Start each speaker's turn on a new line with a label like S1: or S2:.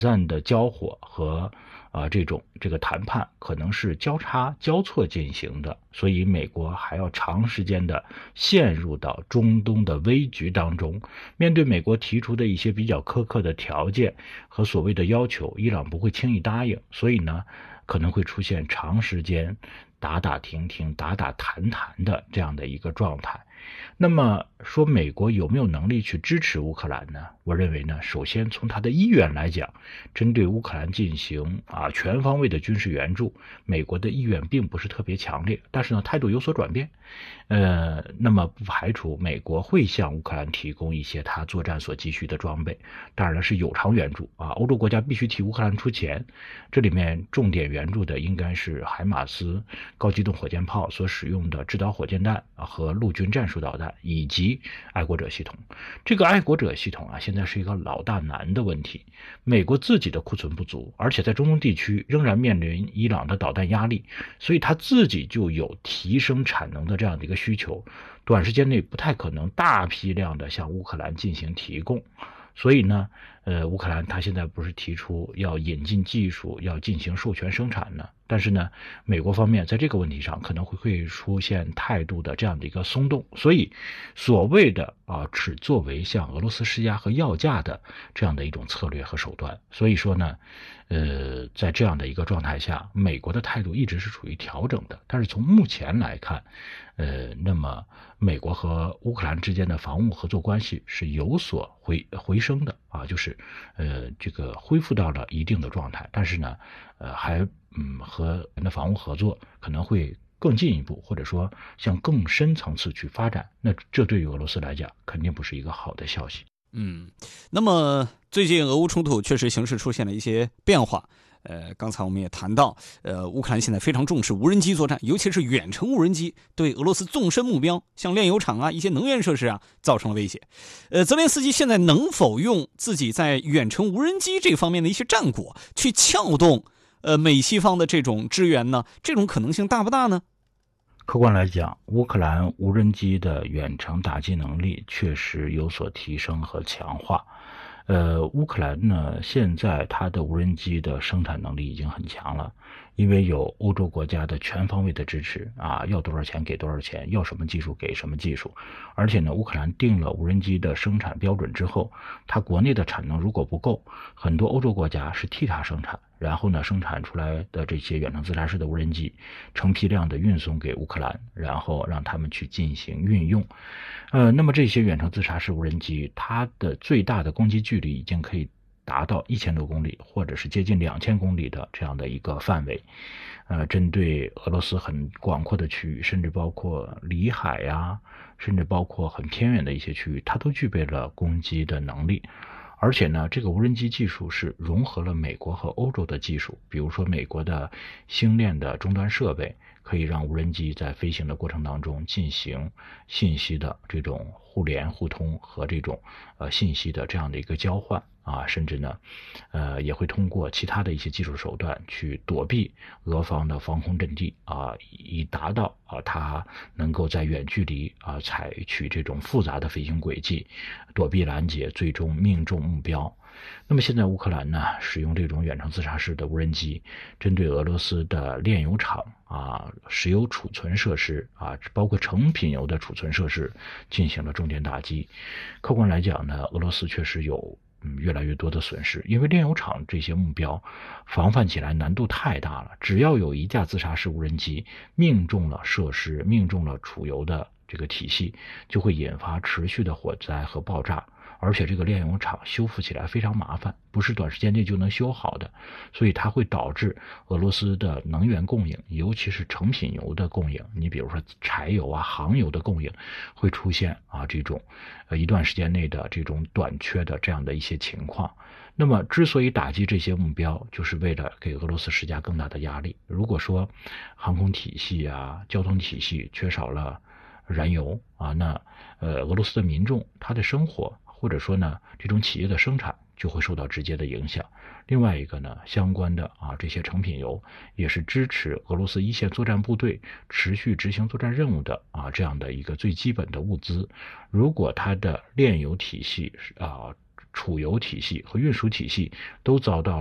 S1: 战的交火和这个谈判可能是交叉交错进行的，所以美国还要长时间的陷入到中东的危局当中。面对美国提出的一些比较苛刻的条件和所谓的要求，伊朗不会轻易答应，所以呢，可能会出现长时间打打停停、打打谈谈的这样的一个状态。那么说美国有没有能力去支持乌克兰呢？我认为呢，首先从他的意愿来讲，针对乌克兰进行全方位的军事援助，美国的意愿并不是特别强烈，但是呢态度有所转变。那么不排除美国会向乌克兰提供一些他作战所急需的装备，当然了是有偿援助欧洲国家必须替乌克兰出钱，这里面重点援助的应该是海马斯高机动火箭炮所使用的制导火箭弹和陆军战术导弹，以及爱国者系统。这个爱国者系统现在是一个老大难的问题，美国自己的库存不足，而且在中东地区仍然面临伊朗的导弹压力，所以他自己就有提升产能的这样的一个需求，短时间内不太可能大批量的向乌克兰进行提供。所以呢，乌克兰他现在不是提出要引进技术，要进行授权生产呢？但是呢，美国方面在这个问题上可能会出现态度的这样的一个松动，所以所谓的只作为向俄罗斯施压和要价的这样的一种策略和手段。所以说呢，在这样的一个状态下，美国的态度一直是处于调整的。但是从目前来看，那么美国和乌克兰之间的防务合作关系是有所回升的就是这个恢复到了一定的状态，但是呢，还和防务合作可能会更进一步，或者说向更深层次去发展。那这对于俄罗斯来讲，肯定不是一个好的消息。
S2: 那么最近俄乌冲突确实形势出现了一些变化。刚才我们也谈到，乌克兰现在非常重视无人机作战，尤其是远程无人机对俄罗斯纵深目标，像炼油厂一些能源设施造成了威胁。泽连斯基现在能否用自己在远程无人机这方面的一些战果去撬动美西方的这种支援呢？这种可能性大不大呢？
S1: 客观来讲，乌克兰无人机的远程打击能力确实有所提升和强化。乌克兰呢，现在它的无人机的生产能力已经很强了，因为有欧洲国家的全方位的支持要多少钱给多少钱，要什么技术给什么技术。而且呢，乌克兰定了无人机的生产标准之后，它国内的产能如果不够，很多欧洲国家是替它生产，然后呢，生产出来的这些远程自杀式的无人机成批量的运送给乌克兰，然后让他们去进行运用。那么这些远程自杀式无人机，它的最大的攻击距离已经可以达到1000多公里，或者是接近2000公里的这样的一个范围。针对俄罗斯很广阔的区域，甚至包括里海甚至包括很偏远的一些区域，它都具备了攻击的能力。而且呢，这个无人机技术是融合了美国和欧洲的技术，比如说美国的星链的终端设备，可以让无人机在飞行的过程当中进行信息的这种互联互通和这种信息的这样的一个交换甚至呢也会通过其他的一些技术手段去躲避俄方的防空阵地以达到它能够在远距离采取这种复杂的飞行轨迹，躲避拦截，最终命中目标。那么现在乌克兰呢，使用这种远程自杀式的无人机，针对俄罗斯的炼油厂石油储存设施包括成品油的储存设施进行了重点打击。客观来讲呢，俄罗斯确实有越来越多的损失，因为炼油厂这些目标防范起来难度太大了，只要有一架自杀式无人机命中了设施，命中了储油的这个体系，就会引发持续的火灾和爆炸。而且这个炼油厂修复起来非常麻烦，不是短时间内就能修好的，所以它会导致俄罗斯的能源供应，尤其是成品油的供应，你比如说柴油航油的供应，会出现这种一段时间内的这种短缺的这样的一些情况。那么之所以打击这些目标，就是为了给俄罗斯施加更大的压力。如果说航空体系交通体系缺少了燃油那俄罗斯的民众他的生活或者说呢这种企业的生产就会受到直接的影响。另外一个呢，相关的这些成品油也是支持俄罗斯一线作战部队持续执行作战任务的这样的一个最基本的物资。如果它的炼油体系储油体系和运输体系都遭到